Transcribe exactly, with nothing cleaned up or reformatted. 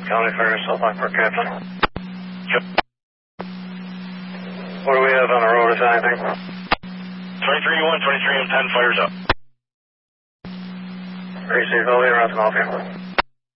County Fire, South Lockport, Captain. Yep. What do we have on the road, if anything? twenty-three one, twenty-three and ten, fires up. Receive, I'll be around to help you.